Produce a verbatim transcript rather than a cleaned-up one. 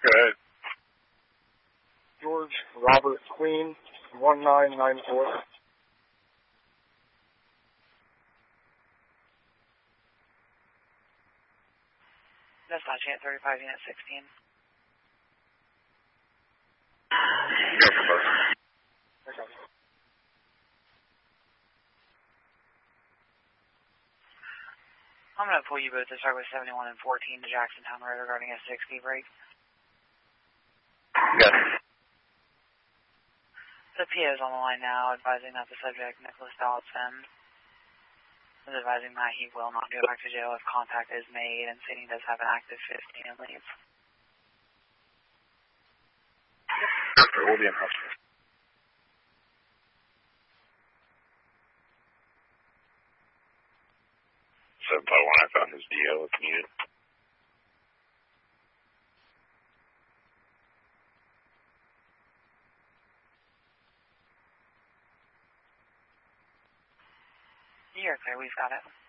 ahead. George Robert Queen, one nine nine four. Dispatch at thirty-five, unit sixteen. Go for both. Okay. I'm going to pull you both to start with seventy-one and fourteen to Jacksontown Road regarding a sixty break. Yes. The P O is on the line now, advising that the subject, Nicholas Dodson, is advising that he will not go back to jail if contact is made, and saying he does have an active fifteen and leave. Perfect. We'll be in touch. seven five one, I found his D O if needed. You're clear, we've got it.